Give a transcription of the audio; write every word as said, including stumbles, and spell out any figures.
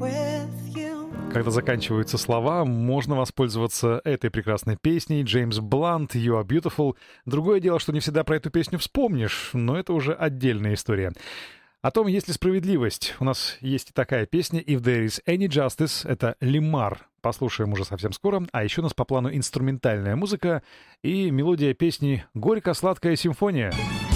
Когда заканчиваются слова, можно воспользоваться этой прекрасной песней. Джеймс Блант, You Are Beautiful. Другое дело, что не всегда про эту песню вспомнишь, но это уже отдельная история. О том, есть ли справедливость, у нас есть и такая песня «If There Is Any Justice», это Лимар. Послушаем уже совсем скоро. А еще у нас по плану инструментальная музыка и мелодия песни «Горько-сладкая симфония».